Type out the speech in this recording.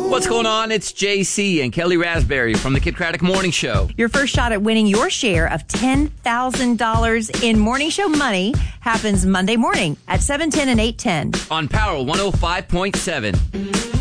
What's going on? It's JC and Kelly Raspberry from the Kid Craddock Morning Show. Your first shot at winning your share of $10,000 in morning show money happens Monday morning at 7:10 and 8:10 on Power 105.7.